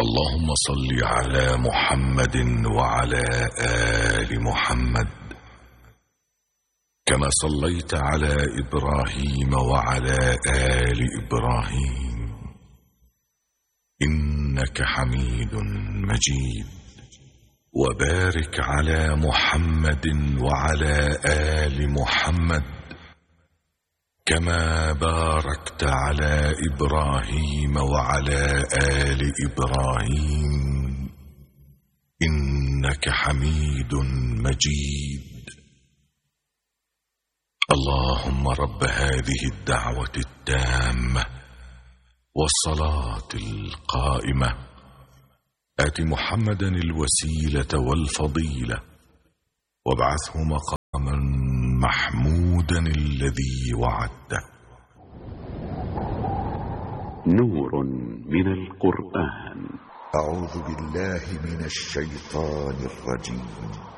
اللهم صل على محمد وعلى آل محمد كما صليت على إبراهيم وعلى آل إبراهيم إنك حميد مجيد. وبارك على محمد وعلى آل محمد كما باركت على إبراهيم وعلى آل إبراهيم إنك حميد مجيد. اللهم رب هذه الدعوة التامة والصلاة القائمة آت محمدا الوسيلة والفضيلة وابعثه مقاما محمودا الذي وعدته. نور من القرآن. أعوذ بالله من الشيطان الرجيم.